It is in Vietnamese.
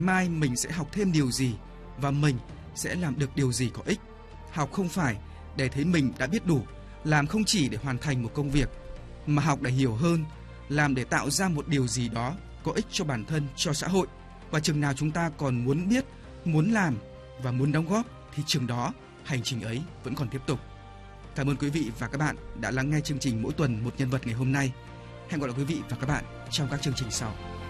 mai mình sẽ học thêm điều gì và mình sẽ làm được điều gì có ích. Học không phải để thấy mình đã biết đủ, làm không chỉ để hoàn thành một công việc, mà học để hiểu hơn, làm để tạo ra một điều gì đó có ích cho bản thân, cho xã hội. Và chừng nào chúng ta còn muốn biết, muốn làm và muốn đóng góp thì chừng đó hành trình ấy vẫn còn tiếp tục. Cảm ơn quý vị và các bạn đã lắng nghe chương trình Mỗi tuần một nhân vật ngày hôm nay. Hẹn gặp lại quý vị và các bạn trong các chương trình sau.